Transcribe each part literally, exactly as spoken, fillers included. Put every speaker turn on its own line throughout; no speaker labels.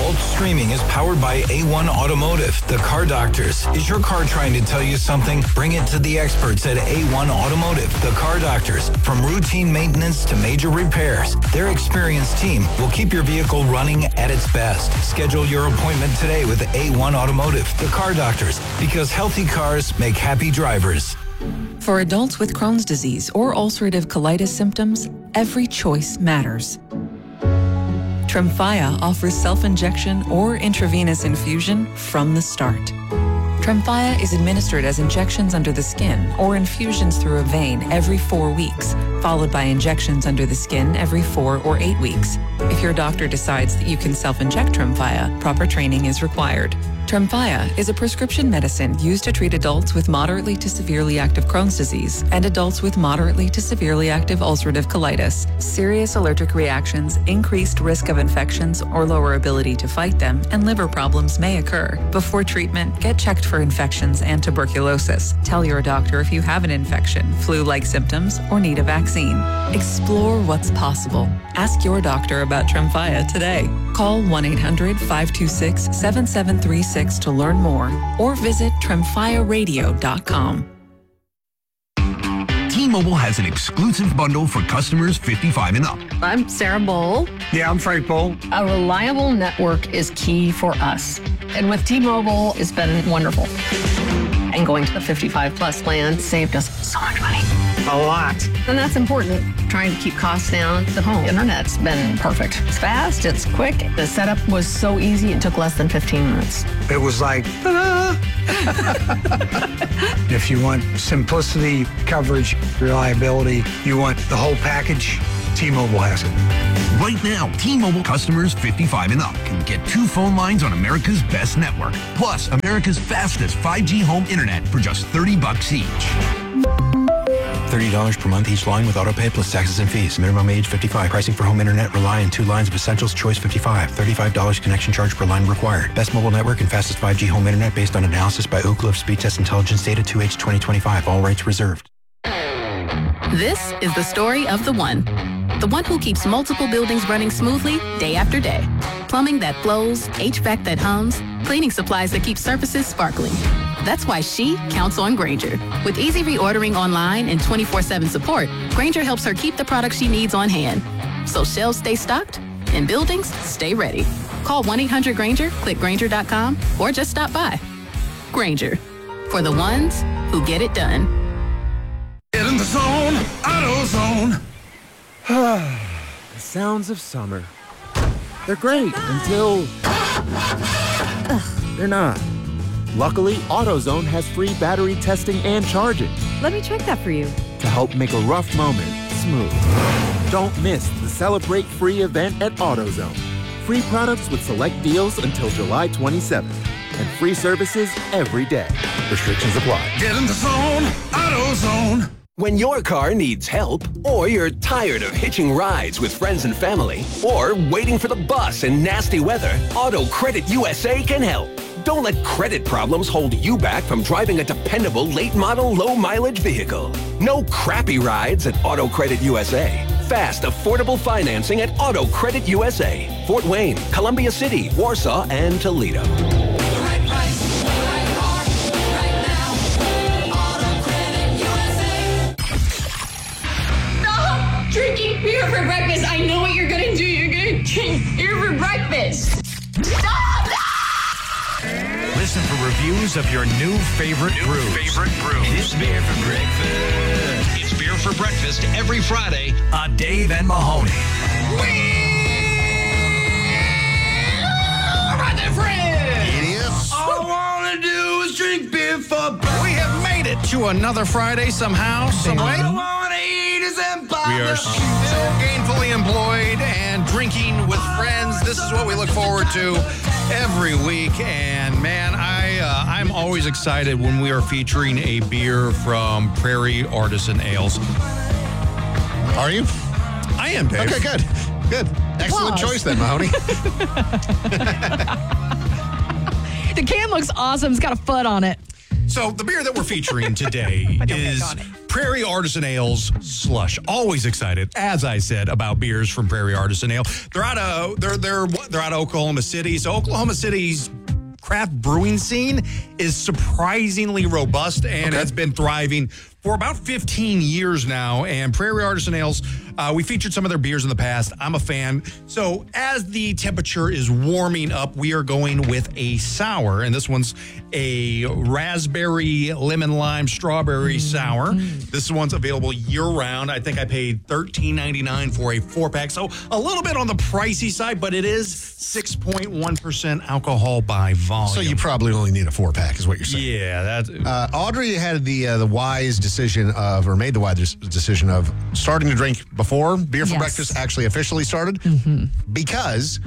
Adult Streaming is powered by A one Automotive, the car doctors. Is your car trying to tell you something? Bring it to the experts at A one Automotive, the car doctors. From routine maintenance to major repairs, their experienced team will keep your vehicle running at its best. Schedule your appointment today with A one Automotive, the car doctors, because healthy cars make happy drivers.
For adults with Crohn's disease or ulcerative colitis symptoms, every choice matters. Tremfya offers self-injection or intravenous infusion from the start. Tremfya is administered as injections under the skin or infusions through a vein every four weeks, followed by injections under the skin every four or eight weeks. If your doctor decides that you can self-inject Tremfya, proper training is required. Tremfya is a prescription medicine used to treat adults with moderately to severely active Crohn's disease and adults with moderately to severely active ulcerative colitis. Serious allergic reactions, increased risk of infections or lower ability to fight them, and liver problems may occur. Before treatment, get checked for infections and tuberculosis. Tell your doctor if you have an infection, flu-like symptoms, or need a vaccine. Explore what's possible. Ask your doctor about Tremfya today. Call one eight hundred, five two six, seven seven three six to learn more or visit tremfya radio dot com.
T-Mobile has an exclusive bundle for customers fifty-five and up.
I'm Sarah Bowl.
Yeah, I'm Frank Bowl.
A reliable network is key for us. And with T-Mobile, it's been wonderful. And going to the fifty-five plus plan saved us so much money.
A lot.
And that's important. Trying to keep costs down. The home internet's been perfect. It's fast, it's quick. The setup was so easy, it took less than fifteen minutes.
It was like, ta-da! If you want simplicity, coverage, reliability, you want the whole package, T-Mobile has it.
Right now, T-Mobile customers fifty-five and up can get two phone lines on America's best network, plus America's fastest five G home internet for just thirty bucks each.
thirty dollars per month each line with autopay plus taxes and fees. Minimum age fifty-five. Pricing for home internet rely on two lines of Essentials Choice fifty-five. thirty-five dollars connection charge per line required. Best mobile network and fastest five G home internet based on analysis by Ookla of Speed Test Intelligence Data two H twenty twenty-five. All rights reserved.
This is the story of the one. The one who keeps multiple buildings running smoothly day after day. Plumbing that flows, H V A C that hums, cleaning supplies that keep surfaces sparkling. That's why she counts on Grainger. With easy reordering online and twenty-four seven support, Grainger helps her keep the products she needs on hand. So shelves stay stocked and buildings stay ready. Call one eight hundred Grainger, click Grainger dot com, or just stop by. Grainger, for the ones who get it done.
Get in the zone, AutoZone.
The sounds of summer. They're great until they're not. Luckily, AutoZone has free battery testing and charging
Let me check that for you.
to help make a rough moment smooth. Don't miss the Celebrate Free event at AutoZone. Free products with select deals until July twenty-seventh. And free services every day. Restrictions apply.
Get in the zone, AutoZone.
When your car needs help, or you're tired of hitching rides with friends and family, or waiting for the bus in nasty weather, Auto Credit U S A can help. Don't let credit problems hold you back from driving a dependable late-model, low-mileage vehicle. No crappy rides at Auto Credit U S A. Fast, affordable financing at Auto Credit U S A. Fort Wayne, Columbia City, Warsaw, and Toledo.
Drinking beer for breakfast. I know what you're gonna do. You're gonna drink beer for breakfast. Stop!
Listen for reviews of your new favorite
new
brews.
favorite brews.
It's beer for breakfast.
It's beer for breakfast every Friday
on Dave and Mahoney.
Right there, friends.
Idiots.
All I wanna do is drink beer for breakfast. We have made it to another Friday somehow, some way. All I wanna eat is empire. We are still gainfully employed and drinking with friends. This is what we look forward to every week. And man, I uh, I'm always excited when we are featuring a beer from Prairie Artisan Ales.
Are you?
I am, Dave.
Okay, good. Good. Excellent
Applause.
choice then, Mahoney.
The can looks awesome. It's got a foot on it.
So the beer that we're featuring today is Prairie Artisan Ales slush. Always excited, as I said, about beers from Prairie Artisan Ale. They're out of they're they're they're out of Oklahoma City. So Oklahoma City's craft brewing scene is surprisingly robust and okay. has been thriving for about fifteen years now. And Prairie Artisan Ales, uh, we featured some of their beers in the past. I'm a fan. So as the temperature is warming up, we are going with a sour. And this one's a raspberry, lemon, lime, strawberry mm-hmm. sour. This one's available year-round. I think I paid thirteen ninety-nine for a four-pack. So a little bit on the pricey side, but it is six point one percent alcohol by volume.
So you probably only need a four-pack is what you're saying.
Yeah. That's,
uh, Audrey had the uh, the wise decision of, or made the wise decision of starting to drink before Beer for
yes.
Breakfast actually officially started
mm-hmm.
because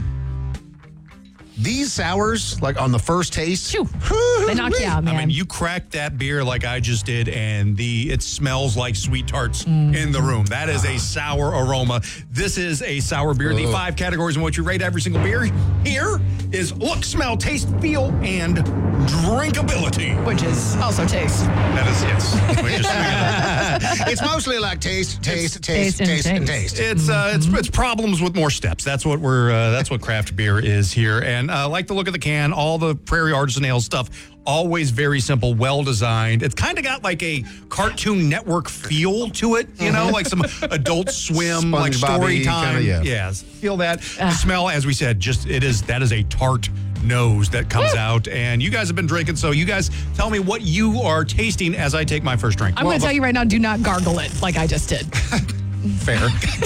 these sours, like on the first taste,
they knock you out, man.
I mean, you crack that beer like I just did, and the it smells like sweet tarts mm. in the room. That is a sour aroma. This is a sour beer. Ugh. The five categories in which you rate every single beer here is look, smell, taste, feel, and drinkability.
Which is also taste.
That is, yes. Which is,
it's mostly like taste, taste, taste,
taste,
taste,
and
and
taste.
taste.
It's uh, it's it's problems with more steps. That's what we're. Uh, that's what craft beer is here. And I uh, like the look of the can. All the Prairie Artisan Ale stuff. Always very simple, well designed. It's kind of got like a Cartoon Network feel to it, you know, like some Adult Swim, like story time.
Kinda, yeah.
Yes, feel that. The smell, as we said, just it is. That is a tart nose that comes out, and you guys have been drinking. So you guys tell me what you are tasting as I take my first drink.
I'm well, going to tell you right now, do not gargle it like I just did.
Fair.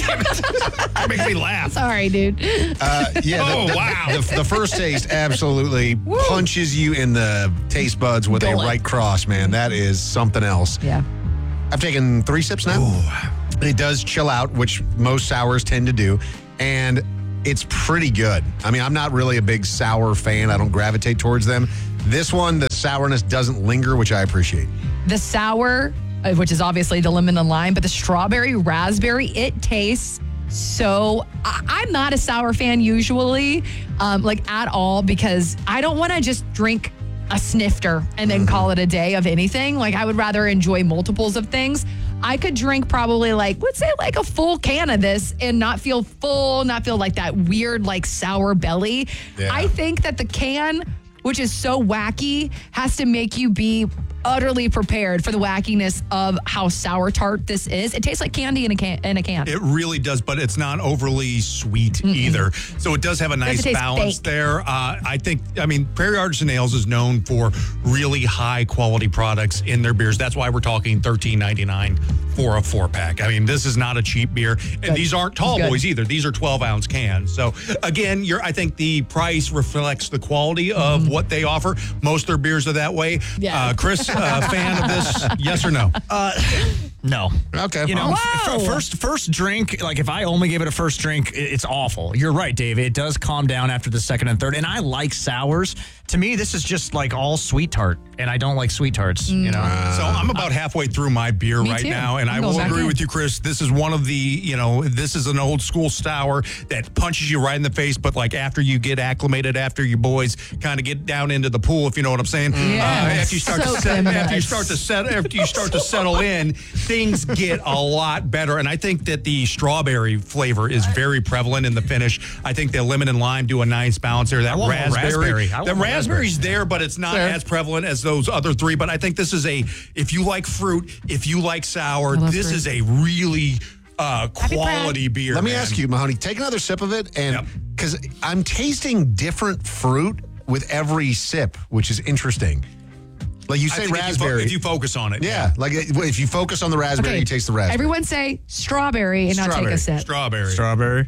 That makes me laugh.
Sorry, dude.
Uh, yeah.
Oh,
the,
wow.
The, the first taste absolutely Woo. punches you in the taste buds with Go a right cross, man. That is something else.
Yeah.
I've taken three sips now. Ooh. It does chill out, which most sours tend to do. And it's pretty good. I mean, I'm not really a big sour fan. I don't gravitate towards them. This one, the sourness doesn't linger, which I appreciate.
The sour, which is obviously the lemon and lime, but the strawberry, raspberry, it tastes so... I, I'm not a sour fan usually, um, like at all, because I don't want to just drink a snifter and then mm-hmm. call it a day of anything. Like, I would rather enjoy multiples of things. I could drink probably like, let's say like a full can of this and not feel full, not feel like that weird like sour belly. Yeah. I think that the can, which is so wacky, has to make you be utterly prepared for the wackiness of how sour tart this is. It tastes like candy in a can. In a can.
It really does, but it's not overly sweet Mm-mm. either. So it does have a nice balance fake. there. Uh, I think, I mean, Prairie Artisan Ales is known for really high quality products in their beers. That's why we're talking thirteen ninety-nine for a four pack. I mean, this is not a cheap beer, and Good. these aren't tall boys either. These are twelve ounce cans. So again, you're, I think the price reflects the quality of mm. what they offer. Most of their beers are that way.
Yeah.
Uh, Chris, uh, fan of this? Yes or no?
Uh, no.
Okay.
You know, f- first first drink, like if I only gave it a first drink, it's awful. You're right, Dave. It does calm down after the second and third. And I like sours. To me, this is just like all sweet tart, and I don't like sweet tarts. Mm. You know,
uh, so I'm about halfway through my beer right
too.
now, and I will agree in. with you, Chris. This is one of the, you know, this is an old school sour that punches you right in the face. But like after you get acclimated, after your boys kind of get down into the pool, if you know what I'm saying.
Yes.
Uh, after you start
so
to set, after you start to set, after you start to settle in, things get a lot better. And I think that the strawberry flavor is very prevalent in the finish. I think the lemon and lime do a nice balance there. That raspberry,
raspberry.
the raspberry's there, but it's not
Fair.
as prevalent as those other three. But I think this is a, if you like fruit, if you like sour, this fruit. is a really uh, quality beer.
Let me
man.
ask you, Mahoney, take another sip of it, and because yep. I'm tasting different fruit with every sip, which is interesting. Like you say raspberry.
If you, fo- if you focus on it.
Yeah, yeah. Like if you focus on the raspberry,
okay.
you taste the raspberry.
Everyone say strawberry and
strawberry.
now take a sip.
Strawberry.
Strawberry.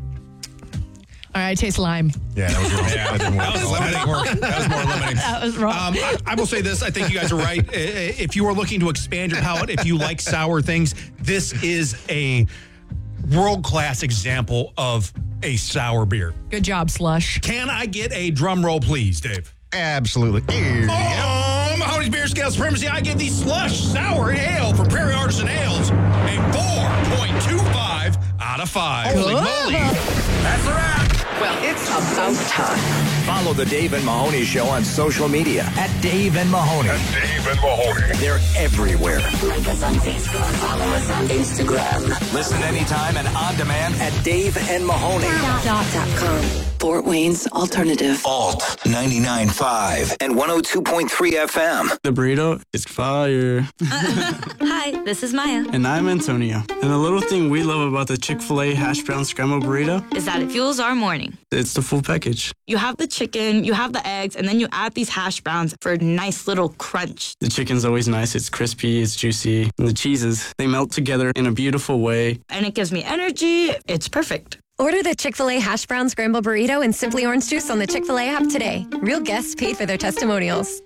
All right, taste lime.
Yeah, that was wrong.
Yeah, that didn't work. That was limiting. That was more limiting.
That was wrong. Um,
I, I will say this. I think you guys are right. If you are looking to expand your palate, if you like sour things, this is a world-class example of a sour beer.
Good job, Slush.
Can I get a drum roll, please, Dave?
Absolutely.
Oh, Mahoney's Beer Scale Supremacy. I give the Slush Sour Ale from Prairie Artisan Ales a four point two five out of five.
Holy
moly.
That's a wrap.
Well, it's about time.
Follow the Dave and Mahoney Show on social media at Dave and Mahoney.
At Dave and Mahoney.
They're everywhere.
Like us on Facebook, follow us on Instagram.
Listen anytime and on demand at Dave and Mahoney.
Dot com. Fort Wayne's alternative.
Alt ninety-nine point five and one oh two point three F M.
The burrito is fire.
Hi, this is Maya.
And I'm Antonio. And the little thing we love about the Chick-fil-A hash brown scrambled burrito
is that it fuels our morning.
It's the full package.
You have the chicken, you have the eggs, and then you add these hash browns for a nice little crunch.
The chicken's always nice. It's crispy, it's juicy. And the cheeses, they melt together in a beautiful way.
And it gives me energy. It's perfect.
Order the Chick-fil-A hash brown scramble burrito and Simply Orange Juice on the Chick-fil-A app today. Real guests paid for their testimonials.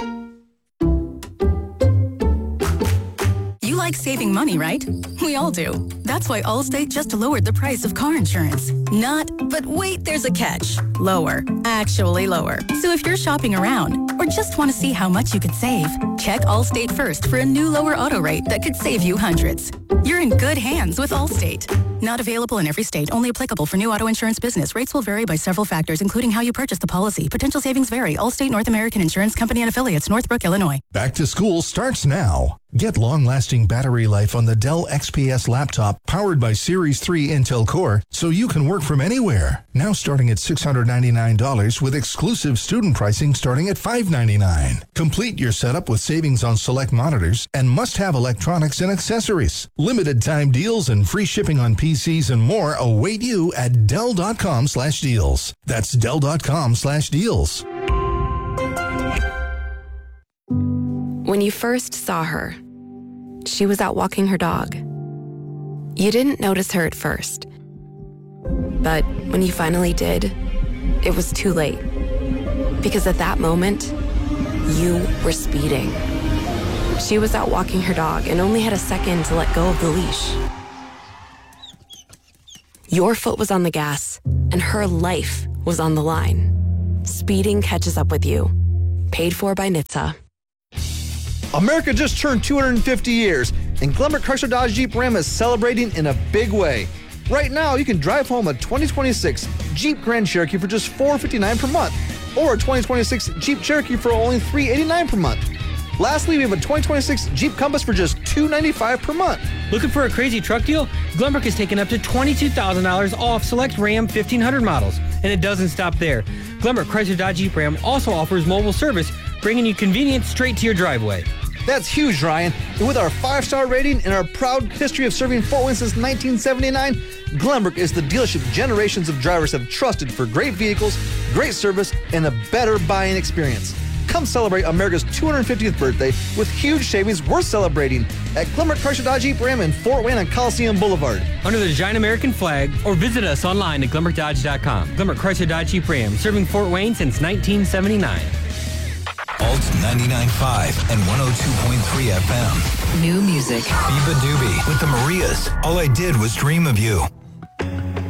You like saving money, right? We all do. That's why Allstate just lowered the price of car insurance. Not, but wait, there's a catch. Lower. Actually lower. So if you're shopping around or just want to see how much you could save, check Allstate first for a new lower auto rate that could save you hundreds. You're in good hands with Allstate. Not available in every state. Only applicable for new auto insurance business. Rates will vary by several factors, including how you purchase the policy. Potential savings vary. Allstate North American Insurance Company and Affiliates, Northbrook, Illinois.
Back to school starts now. Get long-lasting battery life on the Dell X P S laptop powered by Series three Intel Core so you can work from anywhere. Now starting at six hundred ninety-nine dollars with exclusive student pricing starting at five hundred ninety-nine dollars. Complete your setup with savings on select monitors and must-have electronics and accessories. Limited time deals and free shipping on P Cs and more await you at Dell.com slash deals. That's Dell.com slash deals.
When you first saw her, she was out walking her dog. You didn't notice her at first. But when you finally did, it was too late. Because at that moment, you were speeding. She was out walking her dog and only had a second to let go of the leash. Your foot was on the gas, and her life was on the line. Speeding catches up with you. Paid for by N H T S A.
America just turned two hundred fifty years, and Glenbrook Chrysler Dodge Jeep Ram is celebrating in a big way. Right now, you can drive home a twenty twenty-six Jeep Grand Cherokee for just four hundred fifty-nine dollars per month, or a twenty twenty-six Jeep Cherokee for only three hundred eighty-nine dollars per month. Lastly, we have a twenty twenty-six Jeep Compass for just two hundred ninety-five dollars per month.
Looking for a crazy truck deal? Glenbrook is taking up to twenty-two thousand dollars off select Ram fifteen hundred models. And it doesn't stop there. Glenbrook Chrysler Dodge Jeep Ram also offers mobile service, bringing you convenience straight to your driveway.
That's huge, Ryan. And with our five-star rating and our proud history of serving Fort Wayne since nineteen seventy-nine, Glenbrook is the dealership generations of drivers have trusted for great vehicles, great service, and a better buying experience. Come celebrate America's two hundred fiftieth birthday with huge savings worth celebrating at Glenbrook Chrysler Dodge Jeep Ram in Fort Wayne on Coliseum Boulevard.
Under the giant American flag, or visit us online at Glenbrook Dodge dot com. Glenbrook Chrysler Dodge Jeep Ram, serving Fort Wayne since nineteen seventy-nine.
Alt ninety-nine point five and one oh two point three F M.
New music.
Biba Doobie with the Marias. All I Did Was Dream of You.